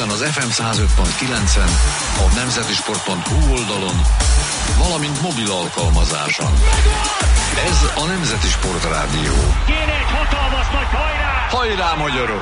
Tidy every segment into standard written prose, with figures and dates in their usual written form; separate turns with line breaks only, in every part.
Ezen az FM 105.9-en, a nemzetisport.hu oldalon, valamint mobil alkalmazáson. Ez a Nemzeti Sport Rádió.
Kéne egy hatalmas nagy hajrá!
Hajrá, magyarok!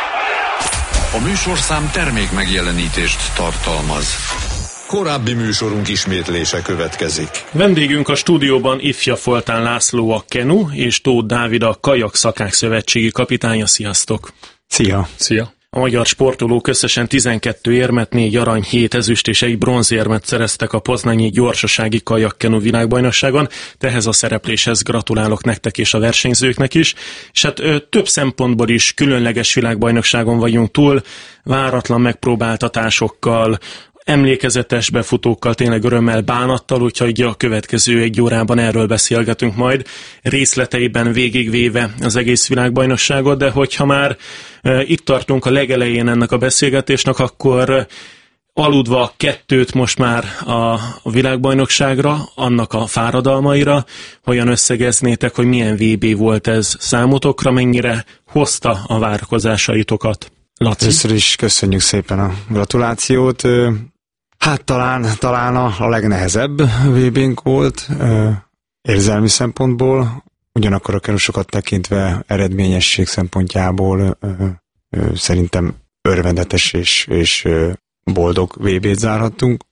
A műsorszám termék megjelenítést tartalmaz. Korábbi műsorunk ismétlése következik.
Vendégünk a stúdióban Ifja Foltán László, a Kenu, és Tóth Dávid, a Kajak Szakák Szövetségi kapitánya. Sziasztok!
Szia!
Szia! A magyar sportolók összesen 12 érmet, 4 arany, 7 ezüst és 1 bronzérmet szereztek a poznanyi gyorsasági kajak-kenu világbajnokságon. Ehhez a szerepléshez gratulálok nektek és a versenyzőknek is. És hát több szempontból is különleges világbajnokságon vagyunk túl, váratlan megpróbáltatásokkal, emlékezetes befutókkal, tényleg örömmel, bánattal, úgyhogy a következő 1 órában erről beszélgetünk majd, részleteiben végigvéve az egész világbajnokságot, de hogyha már itt tartunk a legelején ennek a beszélgetésnek, akkor aludva 2 most már a világbajnokságra, annak a fáradalmaira, hogyan összegeznétek, hogy milyen VB volt ez számotokra, mennyire hozta a várakozásaitokat? Laci?
Először is köszönjük szépen a gratulációt. Hát talán a legnehezebb VB-nk volt érzelmi szempontból, ugyanakkor a kenusokat tekintve eredményesség szempontjából szerintem örvendetes és boldog VB-t zárhattunk,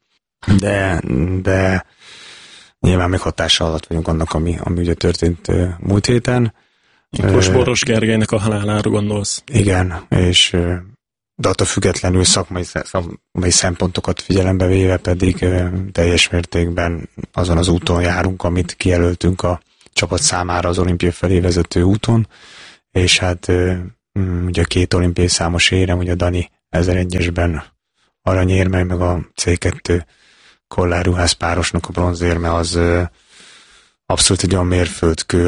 de nyilván még hatással alatt vagyunk annak, ami ugye történt múlt héten.
Most Boros Gergelynek a halálára gondolsz.
Igen, és de attól függetlenül szakmai szempontokat figyelembe véve pedig teljes mértékben azon az úton járunk, amit kijelöltünk a csapat számára az olimpia felé vezető úton, és hát ugye 2 olimpiai számos érem, ugye a Dani 1001-esben aranyérme, meg a C2 Kollár Juhász párosnak a bronzérme az abszolút egy olyan mérföldkő,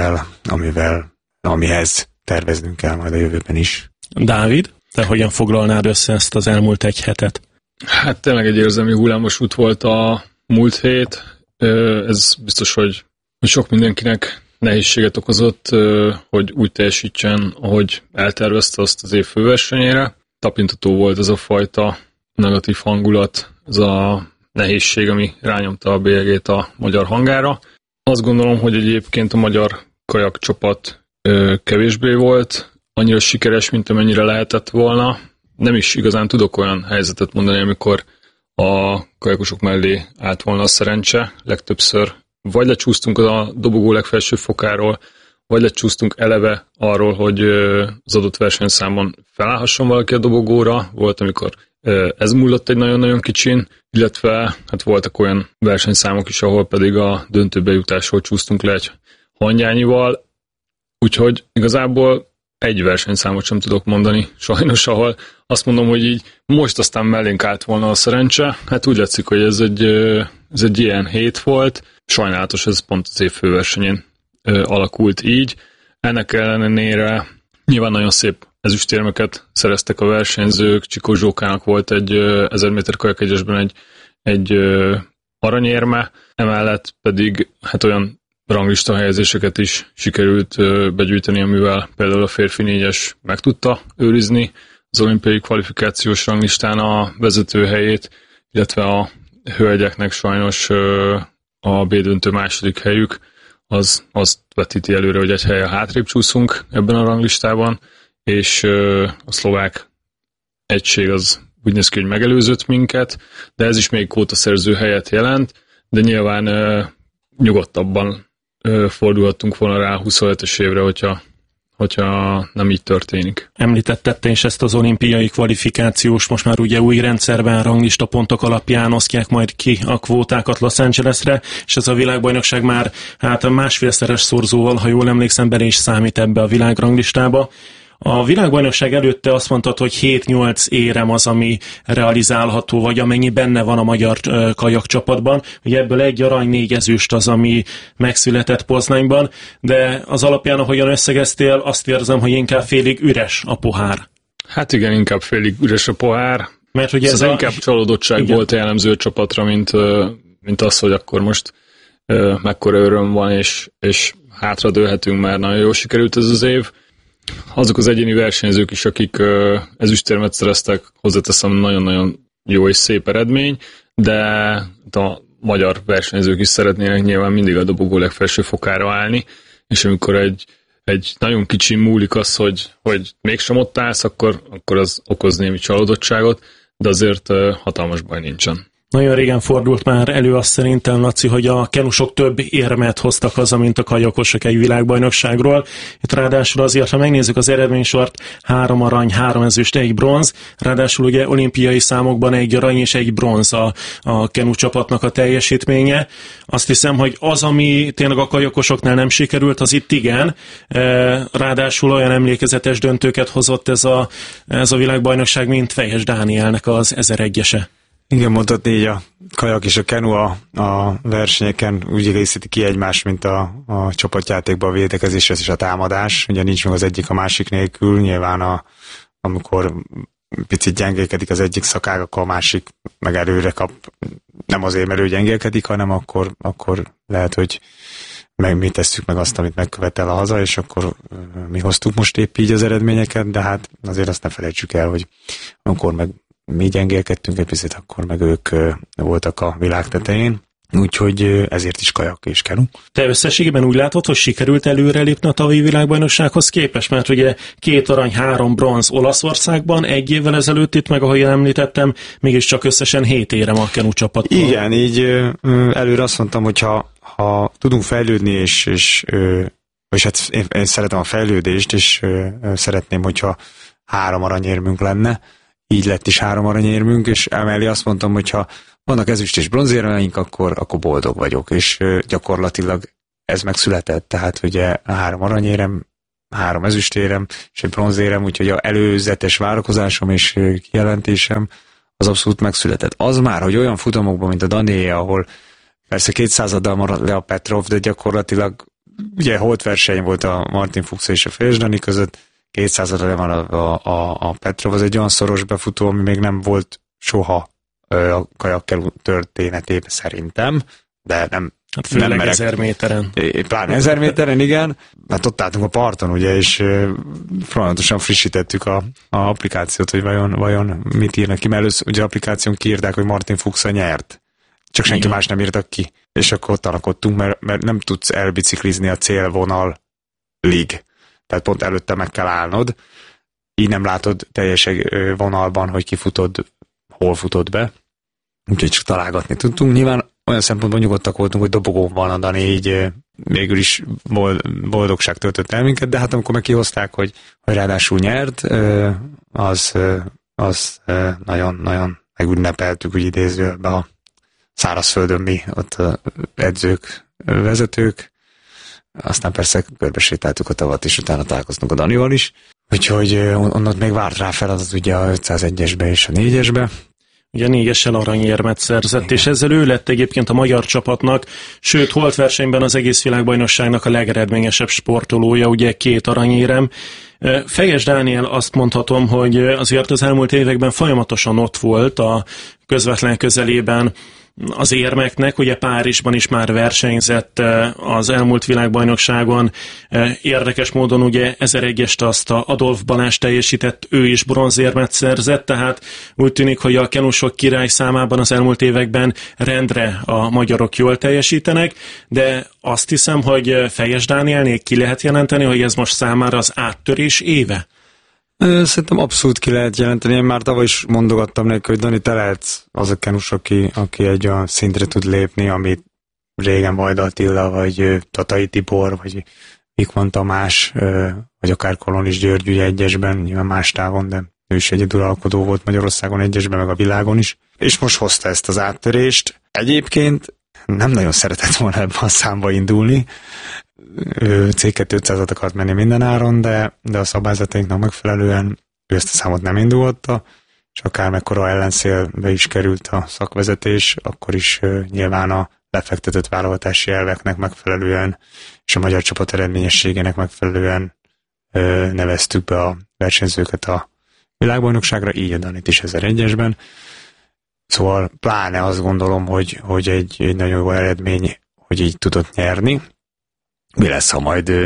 amihez terveznünk kell majd a jövőben is.
Dávid, te hogyan foglalnád össze ezt az elmúlt 1 hetet?
Hát tényleg egy érzelmi hullámos út volt a múlt hét. Ez biztos, hogy sok mindenkinek nehézséget okozott, hogy úgy teljesítsen, ahogy eltervezte azt az év főversenyére. Tapintató volt ez a fajta negatív hangulat, ez a nehézség, ami rányomta a bélyegét a magyar hangára. Azt gondolom, hogy egyébként a magyar kajak csapat kevésbé volt annyira sikeres, mint amennyire lehetett volna. Nem is igazán tudok olyan helyzetet mondani, amikor a kajakosok mellé állt volna a szerencse. Legtöbbször vagy lecsúsztunk a dobogó legfelső fokáról, vagy lecsúsztunk eleve arról, hogy az adott versenyszámon felállhasson valaki a dobogóra. Volt, amikor ez múlott egy nagyon-nagyon kicsin, illetve hát voltak olyan versenyszámok is, ahol pedig a döntőbe jutásról csúsztunk le egy hangyányival. Úgyhogy igazából egy versenyszámot sem tudok mondani, sajnos, ahol azt mondom, hogy így most aztán mellénk állt volna a szerencse. Hát úgy látszik, hogy ez egy ilyen hét volt. Sajnálatos, ez pont az év főversenyén alakult így. Ennek ellenére nyilván nagyon szép ezüstérmeket szereztek a versenyzők. Csikó Zsókának volt egy 1000 méter kajak egyesben egy aranyérme, emellett pedig hát olyan ranglista helyezéseket is sikerült begyűjteni, amivel például a férfi 4-es meg tudta őrizni az olimpiai kvalifikációs ranglistán a vezető helyét, illetve a hölgyeknek sajnos a B-döntő második helyük az azt vetíti előre, hogy egy helyen hátrébb csúszunk ebben a ranglistában, és a szlovák egység az úgy néz ki, hogy megelőzött minket, de ez is még kvótaszerző helyet jelent, de nyilván nyugodtabban fordulhattunk volna rá a 27-es évre, hogyha nem így történik.
Említetted te is ezt az olimpiai kvalifikációs, most már ugye új rendszerben ranglista pontok alapján osztják majd ki a kvótákat Los Angelesre, és ez a világbajnokság már hát másfélszeres szorzóval, ha jól emlékszem, bele is számít ebbe a világranglistába. A világbajnokság előtte azt mondtad, hogy 7-8 érem az, ami realizálható, vagy amennyi benne van a magyar kajak csapatban, hogy ebből 1 arany, 4 ezüst az, ami megszületett Poznanyban, de az alapján, ahogyan összegeztél, azt érzem, hogy inkább félig üres a pohár.
Hát igen, inkább félig üres a pohár.
Mert ugye
ez inkább csalódottság igen. Volt jellemző a csapatra, mint az, hogy akkor most mekkora öröm van, és hátradőlhetünk, mert nagyon jól sikerült ez az év. Azok az egyéni versenyzők is, akik ezüstérmet szereztek, hozzáteszem, nagyon-nagyon jó és szép eredmény, de a magyar versenyzők is szeretnének nyilván mindig a dobogó legfelső fokára állni, és amikor egy nagyon kicsi múlik az, hogy mégsem ott állsz, akkor az okoz némi csalódottságot, de azért hatalmas baj nincsen.
Nagyon régen fordult már elő azt szerintem, Laci, hogy a kenusok több érmet hoztak haza, mint a kajakosok egy világbajnokságról. Itt ráadásul azért, ha megnézzük az eredménysort, 3 arany, 3 ezüst, 1 bronz, ráadásul ugye olimpiai számokban 1 arany és 1 bronz a kenu csapatnak a teljesítménye. Azt hiszem, hogy az, ami tényleg a kajakosoknál nem sikerült, az itt igen. Ráadásul olyan emlékezetes döntőket hozott ez a világbajnokság, mint Fejes Dánielnek az 1001-ese.
Igen, mondhatni így a kajak és a kenu a versenyeken úgy egészíti ki egymást, mint a csapatjátékban a védekezés és a támadás. Ugye nincs meg az egyik a másik nélkül, nyilván amikor picit gyengélkedik az egyik szakág, akkor a másik meg erőre kap. Nem azért, mert ő gyengélkedik, hanem akkor lehet, hogy mi tesszük meg azt, amit megkövetel a haza, és akkor mi hoztuk most épp így az eredményeket, de hát azért azt ne felejtsük el, hogy amikor meg mi gyengélkedtünk egy picit, akkor meg ők voltak a világ tetején, úgyhogy ezért is kajak és kenu.
Te összességében úgy látod, hogy sikerült előrelépni a tavalyi világbajnoksághoz képest, mert ugye 2 arany, 3 bronz Olaszországban, 1 évvel ezelőtt itt meg, ahogy említettem, mégiscsak összesen 7 érem a kenu csapatban.
Igen, így előre azt mondtam, hogy ha tudunk fejlődni, és hát én szeretem a fejlődést, és szeretném, hogyha 3 aranyérmünk lenne, így lett is 3 aranyérmünk, és emellé azt mondtam, hogy ha vannak ezüst és bronzérmeink, akkor boldog vagyok, és gyakorlatilag ez megszületett, tehát ugye 3 aranyérem, 3 ezüstérem, és egy bronzérem, úgyhogy az előzetes várakozásom és kijelentésem az abszolút megszületett. Az már, hogy olyan futamokban, mint a Danié, ahol persze 200-addal marad le a Petrov, de gyakorlatilag ugye holt verseny volt a Martin Fuchs és a Fejes Dani között, 200-ra van a Petrov, az egy olyan szoros befutó, ami még nem volt soha a kajakkerú történetében szerintem, de nem.
Hát főleg 1000 méteren.
Pláne 1000 méteren, igen. Hát ott álltunk a parton, ugye, és folyamatosan frissítettük a applikációt, hogy vajon mit írnak ki, mert először ugye applikáción kiírták, hogy Martin Fuchs nyert. Csak senki más nem írtak ki. És akkor ott alakodtunk, mert nem tudsz elbiciklizni a célvonalig. Tehát pont előtte meg kell állnod, így nem látod teljes vonalban, hogy kifutod, hol futod be. Úgyhogy csak találgatni tudtunk. Nyilván olyan szempontból nyugodtak voltunk, hogy dobogón van a Dani, így végül is boldogság töltött el minket, de hát amikor meg kihozták, hogy ráadásul nyert, az nagyon-nagyon megünnepeltük, úgy idézőben a szárazföldön mi, ott edzők, vezetők, aztán persze körbesétáltuk a tavat, és utána találkoztunk a Danival is. Úgyhogy onnan még várt rá feladat ugye a 501-esbe és a 4-esbe.
Ugye 4-essel aranyérmet szerzett, igen. És ezzel ő lett egyébként a magyar csapatnak, sőt, holt versenyben az egész világbajnokságnak a legeredményesebb sportolója, ugye 2 aranyérem. Fejes Dániel, azt mondhatom, hogy azért az elmúlt években folyamatosan ott volt a közvetlen közelében az érmeknek, ugye Párizsban is már versenyzett az elmúlt világbajnokságon, érdekes módon ugye 1001-est azt a Adolf Balázs teljesített, ő is bronzérmet szerzett, tehát úgy tűnik, hogy a kenusok király számában az elmúlt években rendre a magyarok jól teljesítenek, de azt hiszem, hogy Fejes Dánielnél ki lehet jelenteni, hogy ez most számára az áttörés éve?
Szerintem abszolút ki lehet jelenteni. Én már tavaly is mondogattam neki, hogy Dani, te lehetsz az a kenus, aki egy olyan szintre tud lépni, amit régen Vajda Attila, vagy Tatai Tibor, vagy Vikman Tamás, vagy akár Kolonis György ugye 1-esben, nyilván más távon, de ő is egyedülalkodó volt Magyarországon 1-esben, meg a világon is. És most hozta ezt az áttörést. Egyébként nem nagyon szeretett volna ebben a számba indulni. C2-500-at akart menni minden áron, de a szabályzatainknak megfelelően ő ezt a számot nem indulhatta, és akármekkora ellenszélbe is került a szakvezetés, akkor is nyilván a lefektetett válogatási elveknek megfelelően és a magyar csapat eredményességének megfelelően neveztük be a versenyzőket a világbajnokságra, így a Danit is 1001-esben. Szóval pláne azt gondolom, hogy egy nagyon jó eredmény, hogy így tudott nyerni. Mi lesz, ha majd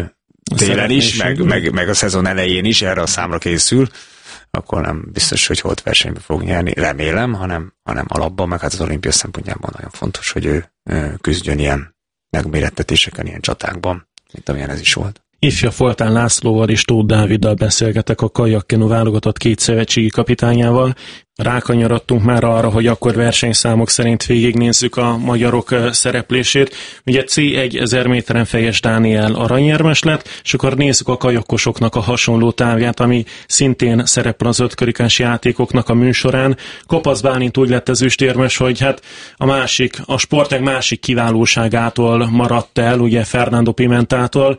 télen is, meg a szezon elején is erre a számra készül, akkor nem biztos, hogy holt versenybe fog nyerni, remélem, hanem alapban, meg hát az olimpia szempontjában nagyon fontos, hogy ő küzdjön ilyen megmérettetéseken, ilyen csatákban, mint amilyen ez is volt.
Ifja Foltán Lászlóval és Tóth Dáviddal beszélgetek, a kajakkenu válogatott 2 szövetségi kapitányával. Rákanyarodtunk már arra, hogy akkor versenyszámok szerint végignézzük a magyarok szereplését. Ugye C1 1000 méteren Fejes Dániel aranyérmes lett, és akkor nézzük a kajakkosoknak a hasonló távját, ami szintén szerepel az ötkarikás játékoknak a műsorán. Kopasz Bálint úgy lett ezüstérmes, hogy hát a sportág másik kiválóságától maradt el, ugye Fernando Pimentától.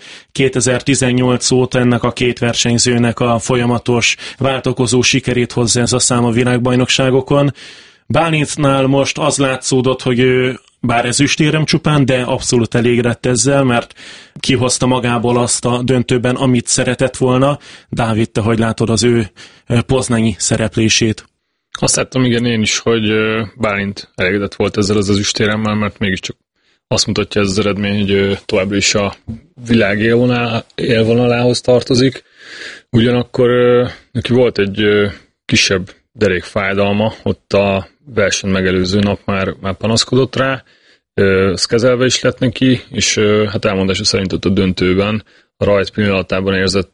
2018 óta ennek a 2 versenyzőnek a folyamatos váltakozó sikerét hozza ez a szám a világbajnokságokon. Bálintnál most az látszódott, hogy ő bár ezüstérem csupán, de abszolút elégedett ezzel, mert kihozta magából azt a döntőben, amit szeretett volna. Dávid, te hogy látod az ő poznanyi szereplését?
Azt láttam, igen, én is, hogy Bálint elégedett volt ezzel az ezüstéremmel, mert mégiscsak azt mutatja ez az eredmény, hogy továbbra is a világ élvonalához tartozik. Ugyanakkor neki volt egy kisebb derékfájdalma, ott a verseny megelőző nap már panaszkodott rá, ezt kezelve is lett neki, és hát elmondása szerint ott a döntőben a rajt pillanatában érzett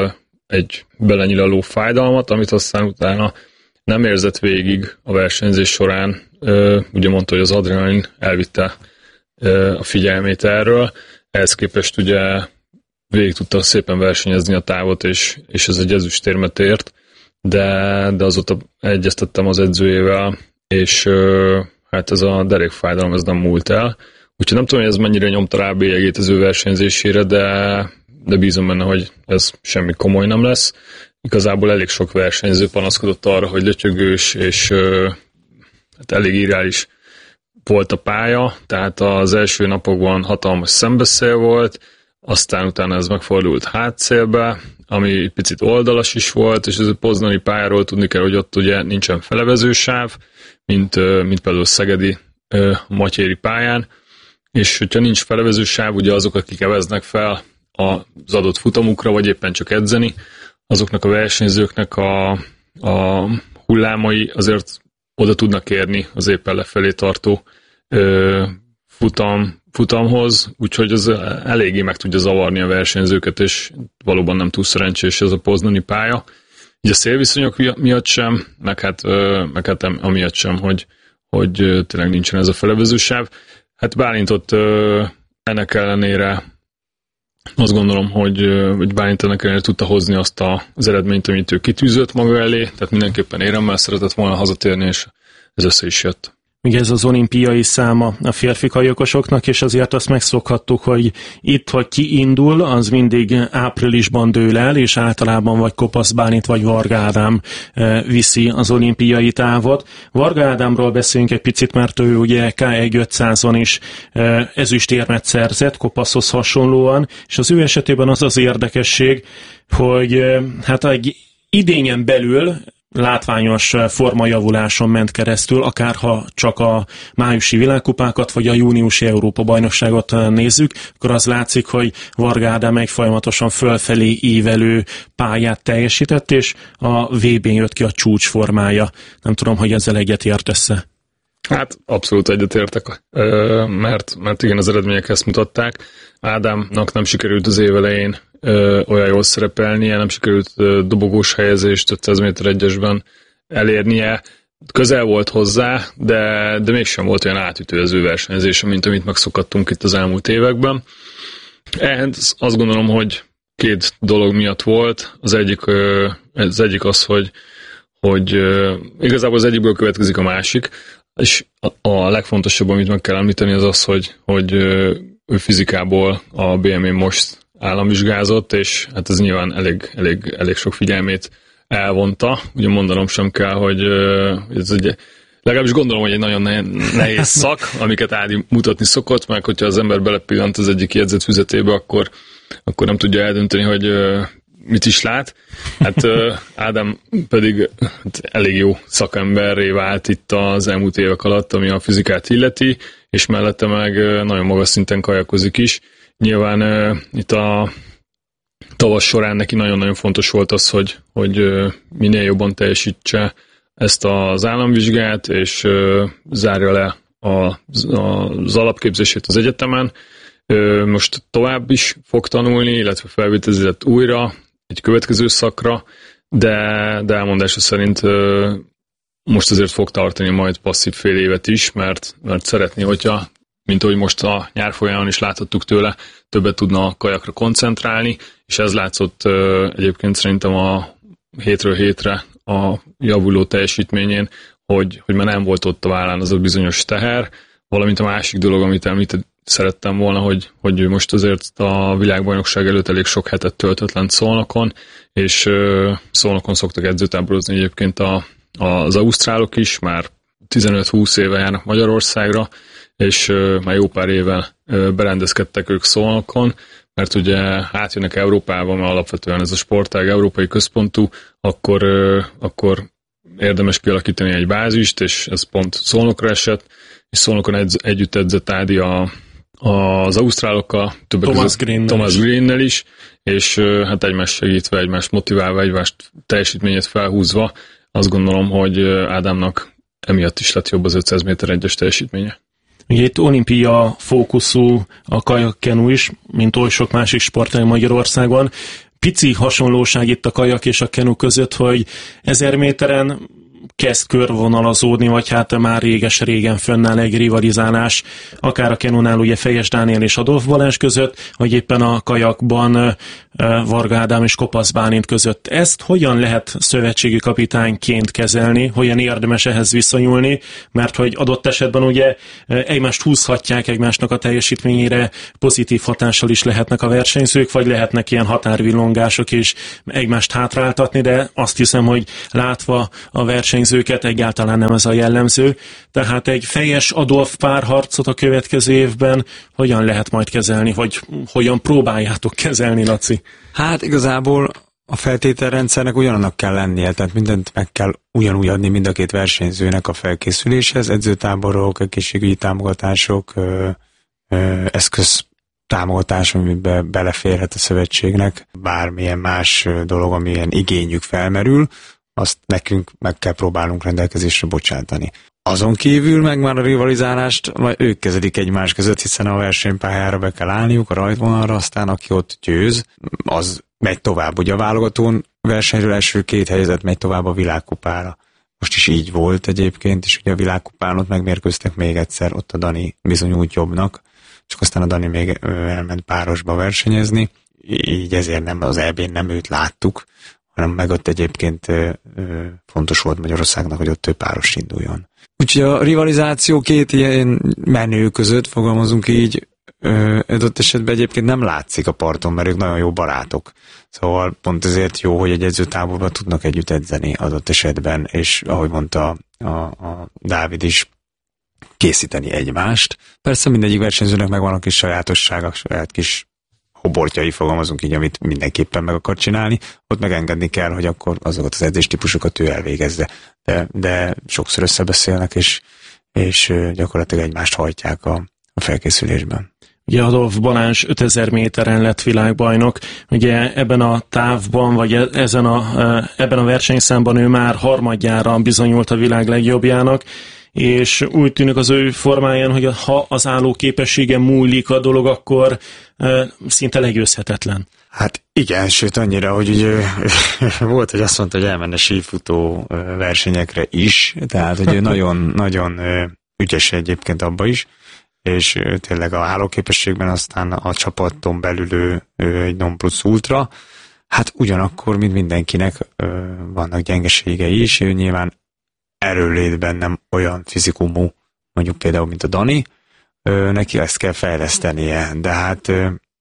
egy belenyilaló fájdalmat, amit aztán utána nem érzett végig a versenyzés során. Ugye mondta, hogy az adrenalin elvitte a figyelmét erről. Ehhez képest ugye végig tudta szépen versenyezni a távot, és ez egy ezüstérmet ért, de azóta egyeztettem az edzőjével, és hát ez a derékfájdalom ez nem múlt el. Úgyhogy nem tudom, hogy ez mennyire nyomta rá a bélyegét az ő versenyzésére, de bízom benne, hogy ez semmi komoly nem lesz. Igazából elég sok versenyző panaszkodott arra, hogy lötyögős, és hát elég irreális volt a pálya, tehát az első napokban hatalmas szembeszél volt, aztán utána ez megfordult hátszélbe, ami picit oldalas is volt, és ez a poznani pályáról tudni kell, hogy ott ugye nincsen felevezősáv, mint például szegedi matyéri pályán, és hogyha nincs felevezősáv, ugye azok, akik eveznek fel az adott futamukra, vagy éppen csak edzeni, azoknak a versenyzőknek a hullámai azért oda tudnak érni az éppen lefelé tartó futamhoz, úgyhogy ez eléggé meg tudja zavarni a versenyzőket, és valóban nem túl szerencsés ez a poznani pálya. Így a szélviszonyok miatt sem, meg hát amiatt sem, hogy tényleg nincsen ez a felevezősáv. Hát Bálint ott ennek ellenére azt gondolom, hogy Bálint ennek ellenére tudta hozni azt az eredményt, amit ő kitűzött maga elé, tehát mindenképpen éremmel szeretett volna hazatérni, és ez össze is jött.
Ugye ez az olimpiai száma a férfi kajakosoknak, és azért azt megszokhattuk, hogy itt, hogy ki indul, az mindig áprilisban dől el, és általában vagy Kopasz Bálint, vagy Varga Ádám viszi az olimpiai távot. Varga Ádámról beszélünk egy picit, mert ő ugye K1 500-on is ezüstérmet szerzett, Kopaszhoz hasonlóan, és az ő esetében az az érdekesség, hogy hát egy idényen belül látványos formajavuláson ment keresztül, akárha csak a májusi világkupákat, vagy a júniusi Európa-bajnokságot nézzük, akkor az látszik, hogy Varga Ádám egy folyamatosan fölfelé ívelő pályát teljesített, és a VB-n jött ki a csúcsformája. Nem tudom, hogy ezzel egyetértesz-e?
Hát abszolút egyetértek, mert igen, az eredmények ezt mutatták. Ádámnak nem sikerült az év elején olyan jól szerepelnie, nem sikerült dobogós helyezést 500 méter egyesben elérnie. Közel volt hozzá, de mégsem volt olyan átütő az ő versenyzése, mint amit megszokattunk itt az elmúlt években. Ehhez azt gondolom, hogy 2 dolog miatt volt. Az egyik az, hogy igazából az egyikből következik a másik, és a legfontosabb, amit meg kell említeni, az az, hogy ő fizikából a BME most államvizsgázott, és hát ez nyilván elég sok figyelmét elvonta. Ugye mondanom sem kell, hogy ez legalábbis gondolom, hogy egy nagyon nehéz szak, amiket Ádi mutatni szokott, meg hogyha az ember belepillant az egyik jegyzetfüzetébe, akkor nem tudja eldönteni, hogy mit is lát. Hát Ádám pedig elég jó szakemberré vált itt az elmúlt évek alatt, ami a fizikát illeti, és mellette meg nagyon magas szinten kajakozik is. Nyilván itt tavasz során neki nagyon-nagyon fontos volt az, hogy minél jobban teljesítse ezt az államvizsgát, és zárja le az alapképzését az egyetemen. Most tovább is fog tanulni, illetve felvételizett újra egy következő szakra, de elmondása szerint most azért fog tartani majd passzív fél évet is, mert szeretné, hogyha, mint ahogy most a nyár folyamán is láthattuk tőle, többet tudna a kajakra koncentrálni, és ez látszott egyébként szerintem a hétről hétre a javuló teljesítményén, hogy már nem volt ott a vállán az a bizonyos teher, valamint a másik dolog, amit említeni szerettem volna, hogy most azért a világbajnokság előtt elég sok hetet töltött lent Szolnokon, és Szolnokon szoktak edzőtáborozni egyébként az ausztrálok is, már 15-20 éve járnak Magyarországra, és már jó pár éve berendezkedtek ők Szolnokon, mert ugye átjönnek Európába, mert alapvetően ez a sportág európai központú, akkor érdemes kialakítani egy bázist, és ez pont Szolnokra esett, és Szolnokon együtt edzett Ádi az ausztrálokkal, többek között Thomas Greennel is, és hát egymást segítve, egymást motiválva, egymást teljesítményét felhúzva, azt gondolom, hogy Ádámnak emiatt is lett jobb az 500 méter egyes teljesítménye.
Ugye itt olimpia fókuszú a kajakkenu is, mint oly sok másik sportág Magyarországon. Pici hasonlóság itt a kajak és a kenu között, hogy 1000 méteren kezd körvonalazódni, vagy hát már régen fönnáll egy rivalizálás, akár a kenunál ugye Fejes Dániel és Adolf Balázs között, vagy éppen a kajakban Varga Ádám és Kopasz Bálint között. Ezt hogyan lehet szövetségi kapitányként kezelni, hogyan érdemes ehhez viszonyulni, mert hogy adott esetben ugye egymást húzhatják, egymásnak a teljesítményére pozitív hatással is lehetnek a versenyzők, vagy lehetnek ilyen határvillongások és egymást hátráltatni, de azt hiszem, hogy látva a versenyzőket egyáltalán nem ez a jellemző. Tehát egy Fejes Adolf párharcot a következő évben hogyan lehet majd kezelni, vagy hogyan próbáljátok kezelni, Laci?
Hát igazából a feltételrendszernek ugyanannak kell lennie, tehát mindent meg kell ugyanúgy adni mind a két versenyzőnek a felkészüléshez, edzőtáborok, egészségügyi támogatások, eszköz támogatás, amiben beleférhet a szövetségnek, bármilyen más dolog, amilyen igényük felmerül, azt nekünk meg kell próbálnunk rendelkezésre bocsátani. Azon kívül meg már a rivalizálást majd ők kezelik egymás között, hiszen a versenypályára be kell állniuk, a rajtvonalra, aztán aki ott győz, az megy tovább. Ugye a válogatón versenyről első 2 helyzet megy tovább a világkupára. Most is így volt egyébként, és ugye a világkupán ott megmérkőztek még egyszer, ott a Dani bizonyult jobbnak, csak aztán a Dani még elment párosba versenyezni, így ezért nem az EB-n nem őt láttuk, hanem meg ott egyébként fontos volt Magyarországnak, hogy ott több páros induljon. Úgyhogy a rivalizáció 2 ilyen menő között, fogalmazunk így, adott esetben egyébként nem látszik a parton, mert ők nagyon jó barátok. Szóval pont ezért jó, hogy egy edzőtáborban tudnak együtt edzeni adott esetben, és ahogy mondta a Dávid is, készíteni egymást. Persze mindegyik versenyzőnek megvan a kis sajátossága, saját kis hobortjai, fogalmazunk így, amit mindenképpen meg akar csinálni, ott megengedni kell, hogy akkor azokat az edzéstípusokat ő elvégezze. De sokszor összebeszélnek, és gyakorlatilag egymást hajtják a felkészülésben.
Ugye Adolf Balázs 5000 méteren lett világbajnok, ugye ebben a távban, vagy ebben a versenyszámban ő már harmadjára bizonyult a világ legjobbjának, és úgy tűnik az ő formáján, hogy ha az álló képessége múlik a dolog, akkor szinte legyőzhetetlen.
Hát igen, sőt annyira, hogy ugye, volt, hogy azt mondta, hogy elmenne sífutó versenyekre is, tehát hogy ő nagyon ügyes egyébként abba is, és tényleg a állóképességben aztán a csapaton belül ő egy non plus ultra. Hát ugyanakkor, mint mindenkinek vannak gyengeségei is, ő nyilván erőlétben nem olyan fizikumú, mondjuk például, mint a Dani, neki ezt kell fejlesztenie, de hát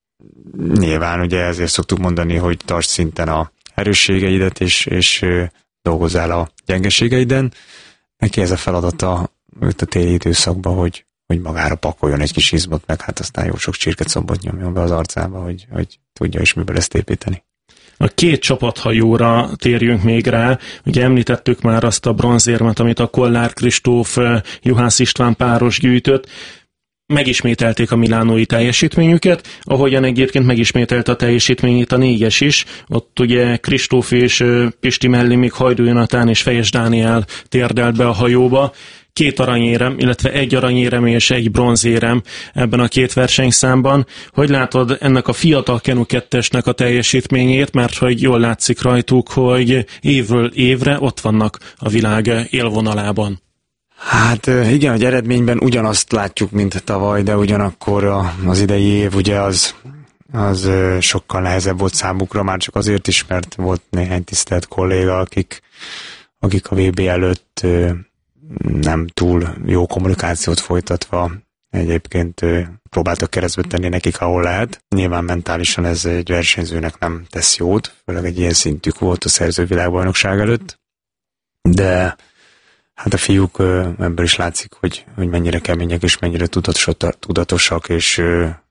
nyilván ugye ezért szoktuk mondani, hogy tarts szinten a erősségeidet, és dolgozzál a gyengeségeiden. Neki ez a feladata a téli időszakban, hogy magára pakoljon egy kis izmot, meg hát aztán jó sok csirkeccombot nyomjon be az arcába, hogy tudja is miből ezt építeni.
A 2 csapathajóra térjünk még rá. Ugye említettük már azt a bronzérmet, amit a Kollár Kristóf, Juhász István páros gyűjtött. megismételték a milánói teljesítményüket, ahogyan egyébként megismételte a teljesítményét a 4-es is. Ott ugye Kristóf és Pisti mellé még Hajdú Jonatán és Fejes Dániel térdelt be a hajóba. 2 aranyérem, illetve 1 aranyérem és 1 bronzérem ebben a 2 versenyszámban. Hogy látod ennek a fiatal Kenu 2-esnek a teljesítményét, mert hogy jól látszik rajtuk, hogy évről évre ott vannak a világ élvonalában.
Hát igen, hogy eredményben ugyanazt látjuk, mint tavaly, de ugyanakkor az idei év ugye az sokkal nehezebb volt számukra, már csak azért is, mert volt néhány tisztelt kolléga, akik a VB előtt nem túl jó kommunikációt folytatva egyébként próbáltak keresztbe tenni nekik, ahol lehet. Nyilván mentálisan ez egy versenyzőnek nem tesz jót, főleg egy ilyen szintük volt a szerző világbajnokság előtt, de hát a fiúk ebből is látszik, hogy mennyire kemények és mennyire tudatosak és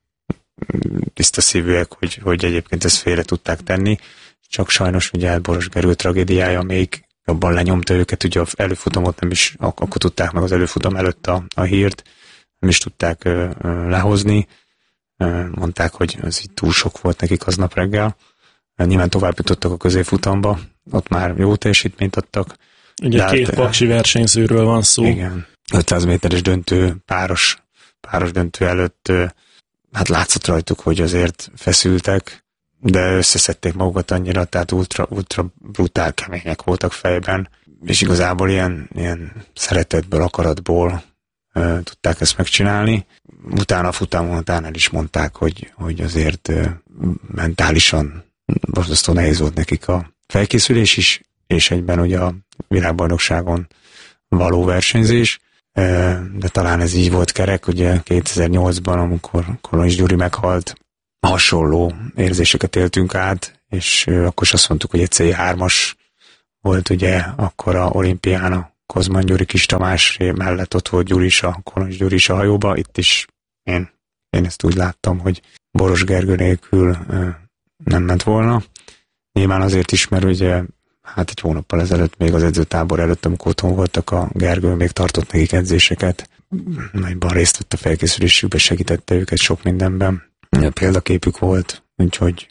tiszta szívűek, hogy egyébként ezt félre tudták tenni. Csak sajnos ugye Boros Gergő tragédiája még jobban lenyomta őket, ugye az előfutamot nem is, akkor tudták meg az előfutam előtt a hírt, nem is tudták lehozni. Mondták, hogy ez így túl sok volt nekik aznap reggel. Nyilván tovább jutottak a középfutamba, ott már jó teljesítményt adtak.
Ugye 2 paksi versenyzőről van szó.
Igen, 500 méteres döntő, páros döntő előtt, hát látszott rajtuk, hogy azért feszültek, de összeszedték magukat annyira, tehát ultra brutál kemények voltak fejben, és igazából ilyen szeretetből, akaratból tudták ezt megcsinálni. Utána a futamon után el is mondták, hogy azért mentálisan borzasztó nehéz volt nekik a felkészülés is, és egyben ugye a világbajnokságon való versenyzés, de talán ez így volt kerek, ugye 2008-ban, amikor Koloncs Gyuri meghalt, hasonló érzéseket éltünk át, és akkor is azt mondtuk, hogy egy C3-as volt ugye akkor a olimpián a Kozman Gyuri, Kis Tamás mellett ott volt Gyuri is, a Koloncs Gyuri is a hajóba, itt is én ezt úgy láttam, hogy Boros Gergő nélkül nem ment volna. Nyilván azért is, mert ugye hát egy hónappal ezelőtt, még az edzőtábor előtt, amikor otthon voltak, a Gergő még tartott nekik edzéseket, nagyban részt vett a felkészülésükbe, segítette őket sok mindenben. Példaképük volt, úgyhogy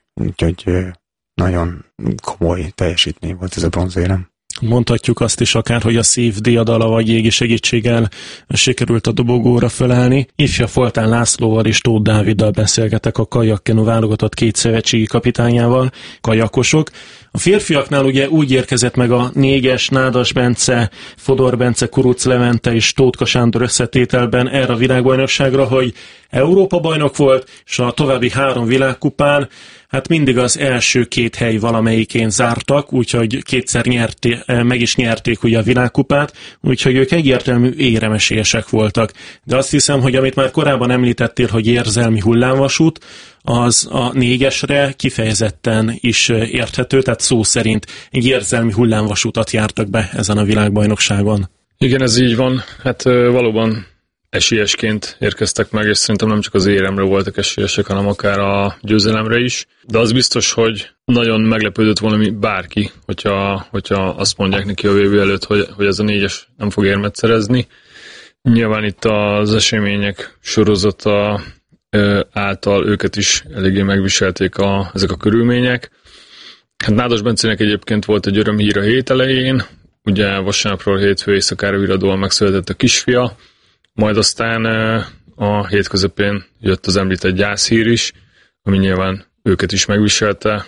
nagyon komoly teljesítmény volt ez a bronzérem.
Mondhatjuk azt is akár, hogy a szív diadala vagy jégi segítséggel sikerült a dobogóra felállni. Ifja Foltán Lászlóval és Tóth Dáviddal beszélgetek, a kajakkenu válogatott 2 szövetségi kapitányával, kajakosok. A férfiaknál ugye úgy érkezett meg a 4-es Nádas Bence, Fodor Bence, Kuruc Levente és Tótka Sándor összetételben erre a világbajnokságra, hogy Európa bajnok volt, és a további 3 világkupán hát mindig az első 2 hely valamelyikén zártak, úgyhogy 2-szer meg is nyerték ugye a világkupát, úgyhogy ők egyértelmű éremesélyesek voltak. De azt hiszem, hogy amit már korábban említettél, hogy érzelmi hullámvasút, az a 4-esre kifejezetten is érthető, tehát szó szerint egy érzelmi hullámvasútat jártak be ezen a világbajnokságon.
Igen, ez így van. Hát valóban esélyesként érkeztek meg, és szerintem nem csak az éremre voltak esélyesek, hanem akár a győzelemre is. De az biztos, hogy nagyon meglepődött volna bárki, hogyha azt mondják neki a VB előtt, hogy ez a 4-es nem fog érmet szerezni. Nyilván itt az események sorozata által őket is eléggé megviselték ezek a körülmények. Hát Nádas Bencének egyébként volt egy örömhír a hét elején, ugye vasárnapról hétfő éjszakára viradóan megszületett a kisfia, majd aztán a hét közepén jött az említett gyászhír is, ami nyilván őket is megviselte,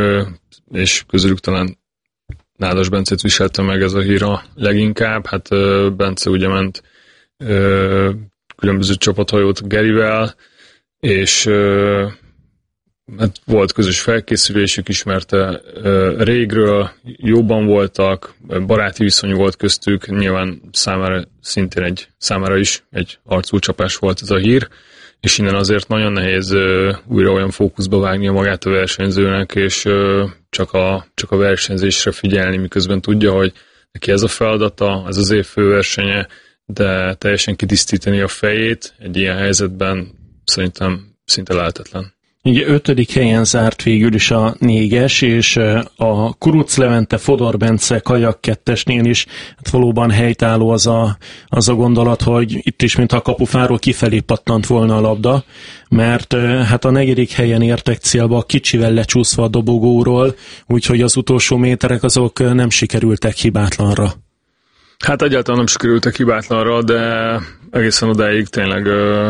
és közülük talán Nádas Bencét viselte meg ez a hír a leginkább. Hát Bence ugye ment különböző csapathajót Gerivel, és hát volt közös felkészülésük, ismerte régről, jóban voltak, baráti viszony volt köztük, nyilván számára is egy arcúcsapás volt ez a hír, és innen azért nagyon nehéz újra olyan fókuszba vágnia magát a versenyzőnek, és csak a versenyzésre figyelni, miközben tudja, hogy neki ez a feladata, ez az év főversenye, de teljesen kitisztítani a fejét egy ilyen helyzetben szerintem szinte lehetetlen.
Ugye 5. helyen zárt végül is a 4-es, és a Kuruc Levente Fodor Bence kajak 2-esnél is hát valóban helytálló az a gondolat, hogy itt is mintha a kapufáról kifelé pattant volna a labda, mert hát a 4. helyen értek célba kicsivel lecsúszva a dobogóról, úgyhogy az utolsó méterek azok nem sikerültek hibátlanra.
Hát egyáltalán nem sikerültek hibátlanra, de egészen odáig tényleg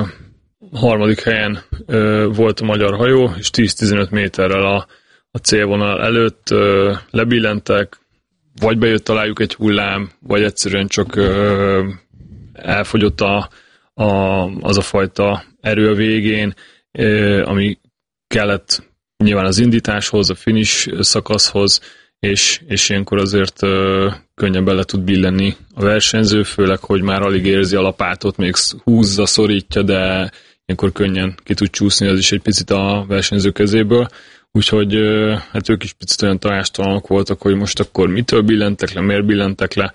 3. helyen volt a magyar hajó, és 10-15 méterrel a célvonal előtt lebillentek, vagy bejött alájuk egy hullám, vagy egyszerűen csak elfogyott az a fajta erő a végén, ami kellett nyilván az indításhoz, a finish szakaszhoz, és ilyenkor azért könnyebben le tud billenni a versenyző, főleg, hogy már alig érzi a lapátot, még húzza, szorítja, de ilyenkor könnyen ki tud csúszni, az is egy picit a versenyző kezéből. Úgyhogy hát ők is picit olyan tanástalanok voltak, hogy most akkor mitől billentek le, miért billentek le.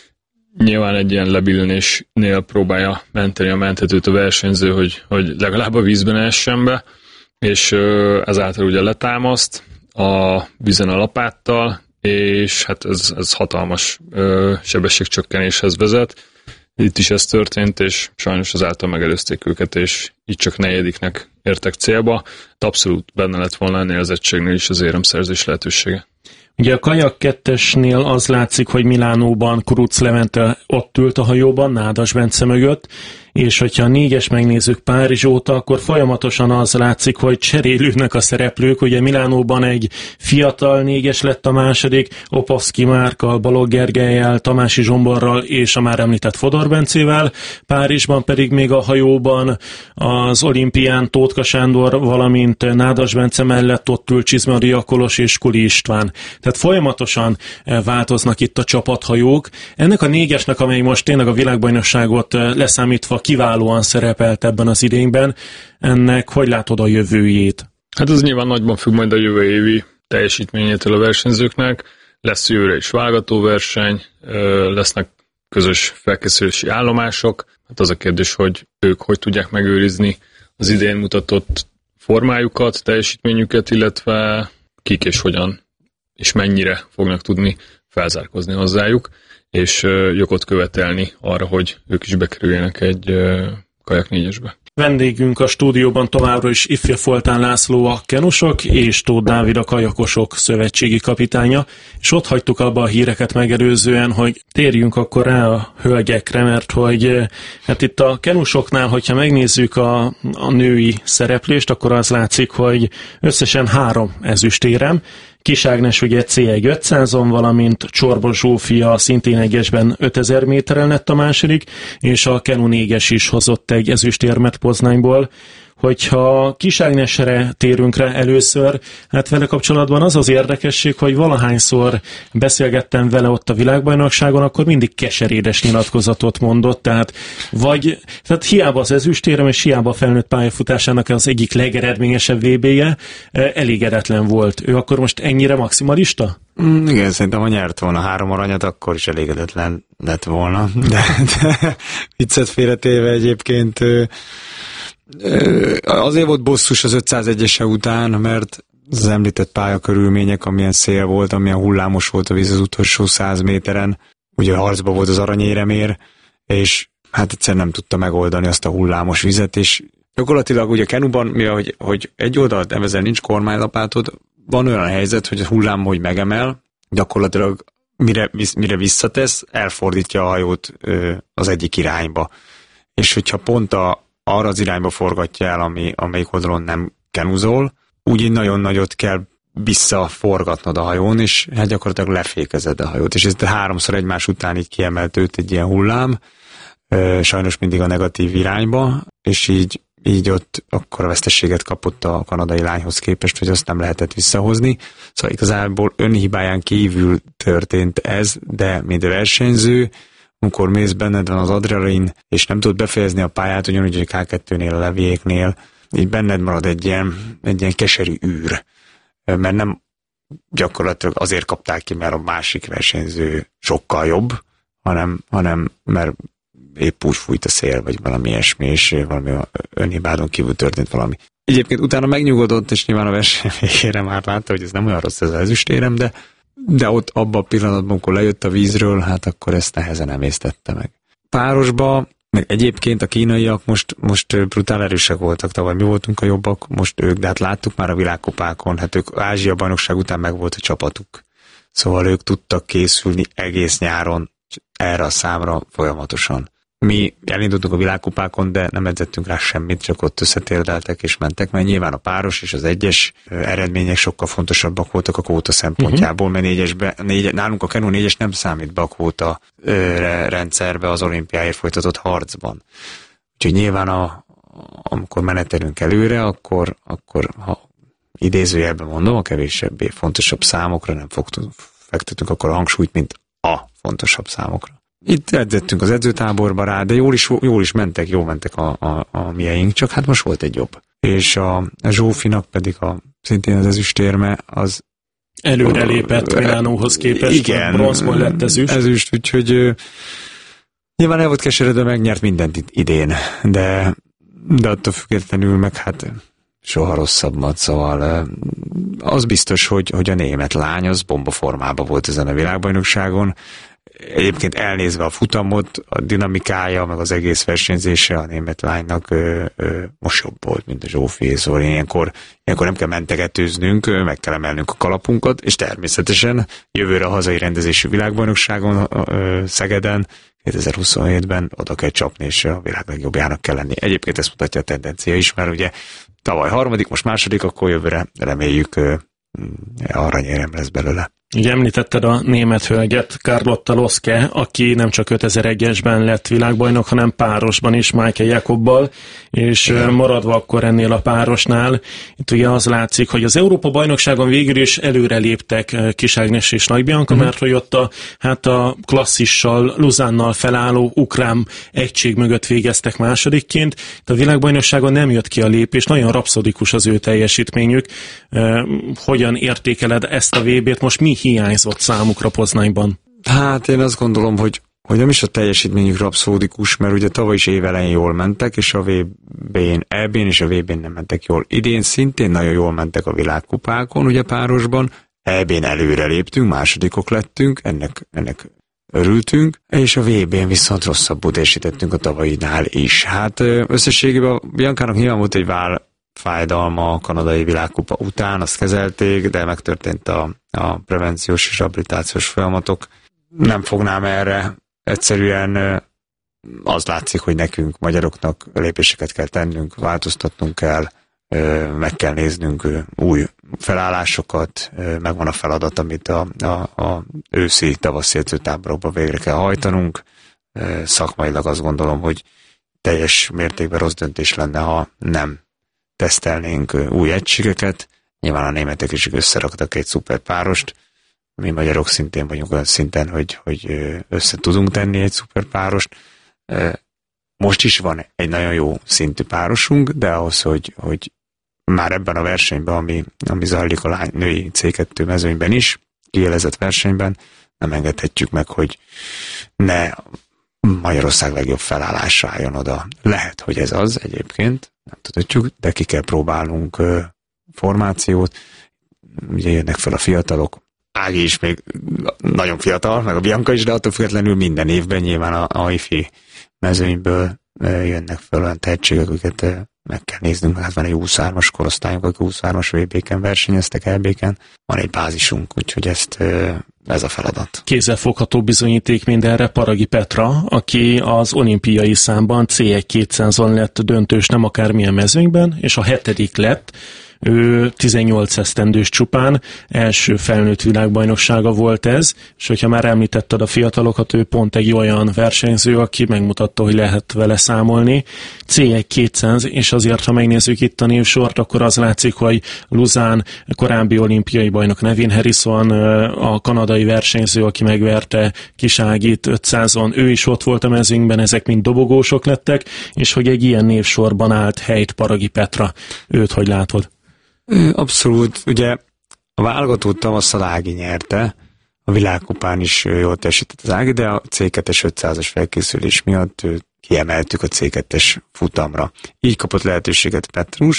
Nyilván egy ilyen lebillenésnél próbálja menteni a menthetőt a versenyző, hogy legalább a vízben essen be, és ezáltal ugye letámaszt a vízen a lapáttal, és hát ez hatalmas sebességcsökkenéshez vezet. Itt is ez történt, és sajnos azáltal megelőzték őket, és így csak 4. értek célba. De abszolút benne lett volna ennél az egységnél is az éremszerzés lehetősége.
Ugye a kajak 2-esnél az látszik, hogy Milánóban Kuruc Levente ott ült a hajóban, Nádas Bence mögött, és hogyha a 4-es megnézzük Párizs óta, akkor folyamatosan az látszik, hogy cserélődnek a szereplők. Ugye Milánóban egy fiatal 4-es lett a második, Opavszky Márkkal, Balogh Gergellyel, Tamási Zsomborral és a már említett Fodor Bencével, Párizsban pedig még a hajóban az olimpián Tótka Sándor, valamint Nádas Bence mellett ott ült Csizmadia Kolos és Kuli István. Tehát folyamatosan változnak itt a csapathajók. Ennek a 4-esnek, amely most tényleg a világbajnokságot leszámítva kiválóan szerepelt ebben az idényben, ennek hogy látod a jövőjét?
Hát ez nyilván nagyban függ majd a jövő évi teljesítményétől a versenyzőknek. Lesz jövőre is válogatóverseny, lesznek közös felkészülési állomások. Hát az a kérdés, hogy ők hogy tudják megőrizni az idén mutatott formájukat, teljesítményüket, illetve kik és hogyan és mennyire fognak tudni felzárkózni hozzájuk, és jogot követelni arra, hogy ők is bekerüljenek egy kajak 4-esbe.
Vendégünk a stúdióban továbbra is Ifja Foltán László a kenusok és Tóth Dávid a kajakosok szövetségi kapitánya, és ott hagytuk abba a híreket megelőzően, hogy térjünk akkor rá a hölgyekre, mert hogy hát itt a kenusoknál, hogyha megnézzük a női szereplést, akkor az látszik, hogy összesen 3 ezüstérem. Kis Ágnes ugye C1 500-on, valamint Csorbos Zsófia szintén egyesben 5000 méteren lett a második, és a Kenu 4-es is hozott egy ezüstérmet Poznányból. Hogyha Kis Ágnesre térünk rá először, hát vele kapcsolatban az az érdekesség, hogy valahányszor beszélgettem vele ott a világbajnokságon, akkor mindig keserédes nyilatkozatot mondott, tehát hiába az ezüstérem és hiába a felnőtt pályafutásának az egyik legeredményesebb VB-je, elégedetlen volt. Ő akkor most ennyire maximalista?
Igen, szerintem ha nyert volna 3 aranyat, akkor is elégedetlen lett volna. De viccet félretéve egyébként azért volt bosszus az 501-ese után, mert az említett pályakörülmények, amilyen szél volt, amilyen hullámos volt a víz az utolsó 100 méteren, ugye harcban volt az aranyéremér, és hát egyszer nem tudta megoldani azt a hullámos vizet, és gyakorlatilag ugye Kenuban, hogy egy oldalt nevezel, nincs kormánylapátod, van olyan helyzet, hogy a hullám, hogy megemel, gyakorlatilag mire visszatesz, elfordítja a hajót az egyik irányba. És hogyha pont arra az irányba forgatja el, amelyik oldalon nem kenuzol, úgy így nagyon nagyot kell visszaforgatnod a hajón, és hát gyakorlatilag lefékezed a hajót. És ez 3-szor egymás után így kiemelt őt egy ilyen hullám, sajnos mindig a negatív irányba, és így ott akkor a veszteséget kapott a kanadai lányhoz képest, hogy azt nem lehetett visszahozni. Szóval igazából önhibáján kívül történt ez, de mint versenyző, amikor mész, benned van az adrenalin, és nem tudod befejezni a pályát, ugyanúgy, hogy K2-nél, a leviéknél, így benned marad egy ilyen keserű űr. Mert nem gyakorlatilag azért kapták ki, mert a másik versenyző sokkal jobb, hanem mert épp úgy fújt a szél, vagy valami ilyesmi, és valami önhibádon kívül történt valami. Egyébként utána megnyugodott, és nyilván a verseny végére már látta, hogy ez nem olyan rossz ez az ezüstérem, de ott abban a pillanatban, amikor lejött a vízről, hát akkor ezt nehezen emésztette meg. Párosba, meg egyébként a kínaiak most brutál erősek voltak, tavaly mi voltunk a jobbak, most ők, de hát láttuk már a világkupákon, hát ők Ázsia bajnokság után meg volt a csapatuk. Szóval ők tudtak készülni egész nyáron erre a számra folyamatosan. Mi elindultunk a világkupákon, de nem edzettünk rá semmit, csak ott összetérdeltek és mentek, mert nyilván a páros és az egyes eredmények sokkal fontosabbak voltak a kvóta szempontjából, mert nálunk a Kenu 4-es nem számít be a kvóta rendszerbe az olimpiáért folytatott harcban. Úgyhogy nyilván amikor menetelünk előre, akkor ha idézőjelben mondom, a kevésebbé fontosabb számokra nem fektetünk akkor a hangsúlyt, mint a fontosabb számokra. Itt edzettünk az edzőtáborba rá, de jól is mentek a mieink, csak hát most volt egy jobb. És a Zsófinak pedig szintén az ezüstérme, az
előre lépett Milánóhoz képest, igen, bronzból lett ezüst.
Úgyhogy nyilván el volt keseredve, megnyert mindent idén, de attól függetlenül meg hát soha rosszabbat, szóval az biztos, hogy a német lány az bombaformában volt ezen a világbajnokságon. Egyébként elnézve a futamot, a dinamikája, meg az egész versenyzése a német lánynak most jobb volt, mint a Zsófi, szóval ilyenkor nem kell mentegetőznünk, meg kell emelnünk a kalapunkat, és természetesen jövőre a hazai rendezésű világbajnokságon Szegeden 2027-ben oda kell csapni, és a világ legjobbjának kell lenni. Egyébként ezt mutatja a tendencia is, mert ugye tavaly 3., most 2., akkor jövőre reméljük aranyérem lesz belőle.
Ugye említetted a német hölgyet, Carlotta Loske, aki nem csak 5001-esben lett világbajnok, hanem párosban is Michael Jakobbal, és maradva akkor ennél a párosnál, itt ugye az látszik, hogy az Európa-bajnokságon végül is előre léptek Kis Ágnes és Nagy Bianca, mert hogy ott a klasszissal, Luzánnal felálló ukrán egység mögött végeztek másodikként. A világbajnokságon nem jött ki a lépés, nagyon rapszodikus az ő teljesítményük. Hogyan értékeled ezt a VB-t? Most mi hiányzott számukra Poznanyban?
Hát én azt gondolom, hogy nem is a teljesítményük rapszódikus, mert ugye tavaly is évelején jól mentek, és a EB-n és a VB-n nem mentek jól. Idén szintén nagyon jól mentek a világkupákon, ugye párosban, EB-n előre léptünk, másodikok lettünk, ennek örültünk, és a VB-n viszont rosszabbul teljesítettünk a tavalyinál is. Hát összességében a Biancának nyilván volt egy fájdalma a kanadai világkupa után, azt kezelték, de megtörtént a prevenciós és rehabilitációs folyamatok. Nem fognám erre, egyszerűen az látszik, hogy nekünk, magyaroknak lépéseket kell tennünk, változtatnunk kell, meg kell néznünk új felállásokat, megvan a feladat, amit a őszi tavaszi edzőtáborokban végre kell hajtanunk. Szakmailag azt gondolom, hogy teljes mértékben rossz döntés lenne, ha nem tesztelnénk új egységeket. Nyilván a németek is összeraktak egy szuper párost. Mi magyarok szintén vagyunk olyan szinten, hogy össze tudunk tenni egy szuper párost. Most is van egy nagyon jó szintű párosunk, de ahhoz, hogy már ebben a versenyben, ami zajlik a női C2 mezőnyben is, kiélezett versenyben, nem engedhetjük meg, hogy ne Magyarország legjobb felállása álljon oda. Lehet, hogy ez az egyébként, nem tudhatjuk, de ki kell próbálnunk formációt. Ugye jönnek fel a fiatalok. Ági is még nagyon fiatal, meg a Bianca is, de attól függetlenül minden évben nyilván a ifi mezőnyből jönnek fel olyan tehetségek, akiket meg kell néznünk. Hát van egy 23-as korosztályunk, akik 23-as VB-ken versenyeztek, EB-ken. Van egy bázisunk, úgyhogy ez a feladat.
Kézzelfogható bizonyíték mindenre Paragi Petra, aki az olimpiai számban C1-200-on lett döntős nem akármilyen mezőnyben, és a 7. lett. Ő 18 esztendős csupán, első felnőtt világbajnoksága volt ez, és hogyha már említetted a fiatalokat, ő pont egy olyan versenyző, aki megmutatta, hogy lehet vele számolni. C1-200, és azért, ha megnézzük itt a névsort, akkor az látszik, hogy Luzán, korábbi olimpiai bajnok Nevin Harrison, a kanadai versenyző, aki megverte Kis Ágit 500-on, ő is ott volt a mezőnyben, ezek mind dobogósok lettek, és hogy egy ilyen névsorban állt helyt Paragi Petra. Őt hogy látod?
Abszolút, ugye a válogatót tavasszal Ági nyerte, a világkupán is jól teljesített az Ági, de a C2-es 500-as felkészülés miatt kiemeltük a C2-es futamra. Így kapott lehetőséget Petrus,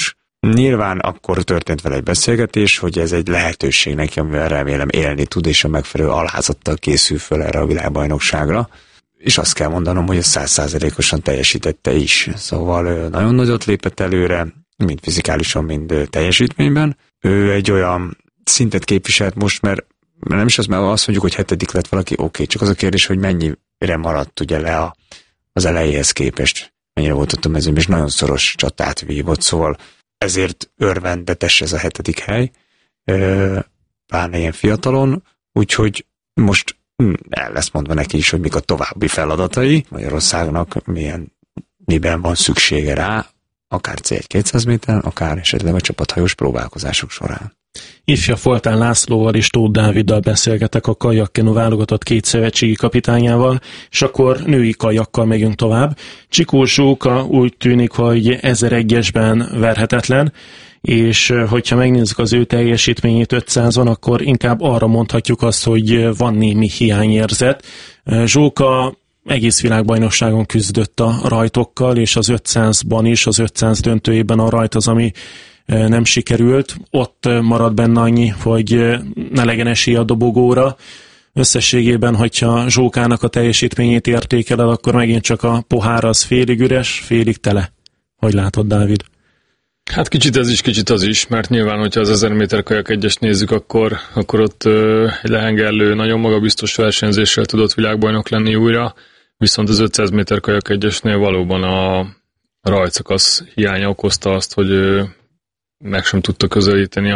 Nyilván akkor történt vele egy beszélgetés, hogy ez egy lehetőség neki, amivel remélem élni tud, és a megfelelő alázattal készül föl erre a világbajnokságra. És azt kell mondanom, hogy 100%-osan teljesítette is. Szóval nagyon nagyot lépett előre, mind fizikálisan, mind teljesítményben. Ő egy olyan szintet képviselt most, mert nem is az, mert azt mondjuk, hogy 7. lett valaki, oké, csak az a kérdés, hogy mennyire maradt ugye le az elejéhez képest, mennyire volt ott a mezőn, és nagyon szoros csatát vívott, szóval ezért örvendetes ez a 7. hely, pláne ilyen fiatalon, úgyhogy most el lesz mondva neki is, hogy mik a további feladatai Magyarországnak, miben van szüksége rá, akár C1-200 méteren, akár esetleg a csapathajós próbálkozások során.
Ifja Foltán Lászlóval és Tóth Dáviddal beszélgetek, a kajakkenu válogatott 2 szövetségi kapitányával, és akkor női kajakkal megyünk tovább. Csikó Zsóka úgy tűnik, hogy 1001-esben verhetetlen, és hogyha megnézzük az ő teljesítményét 500-on, akkor inkább arra mondhatjuk azt, hogy van némi hiányérzet. Zsóka egész világbajnokságon küzdött a rajtokkal, és az 500-ban is, az 500 döntőjében a rajt az, ami nem sikerült. Ott marad benne annyi, hogy ne legyen esély a dobogóra. Összességében, hogyha Zsókának a teljesítményét értékeled, akkor megint csak a pohár az félig üres, félig tele. Hogy látod, Dávid?
Hát kicsit ez is, kicsit az is, mert nyilván, hogyha az 1000 méter kajak egyes nézzük, akkor ott egy lehengerlő, nagyon magabiztos versenyzéssel tudott világbajnok lenni újra, viszont az 500 méter kajak egyesnél valóban a rajtszakasz hiánya okozta azt, hogy meg sem tudta közelíteni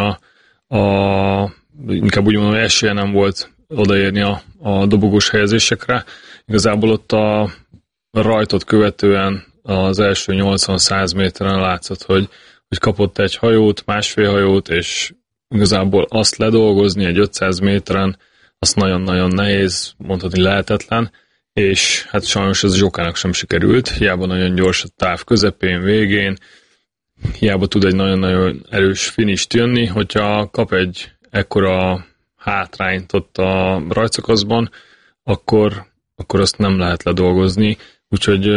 inkább úgy mondom, hogy esélye nem volt odaérni a dobogós helyezésekre. Igazából ott a rajtot követően az első 80-100 méteren látszott, hogy kapott egy hajót, másfél hajót, és igazából azt ledolgozni egy 500 méteren, azt nagyon-nagyon nehéz, mondhatni lehetetlen, és hát sajnos ez Zsókának sem sikerült, hiába nagyon gyors a táv közepén, végén, hiába tud egy nagyon-nagyon erős finisht jönni, hogyha kap egy ekkora hátrányt ott a rajtszakaszban, akkor azt nem lehet ledolgozni, úgyhogy